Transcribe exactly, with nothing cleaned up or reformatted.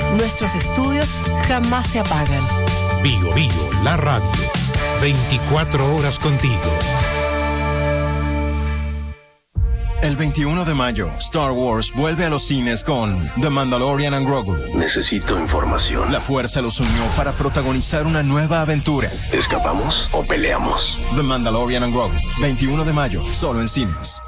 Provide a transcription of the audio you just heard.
Nuestros estudios jamás se apagan. Bio Bio, la radio. veinticuatro horas contigo. El veintiuno de mayo, Star Wars vuelve a los cines con The Mandalorian and Grogu. Necesito información. La fuerza los unió para protagonizar una nueva aventura. ¿Escapamos o peleamos? The Mandalorian and Grogu, veintiuno de mayo, solo en cines.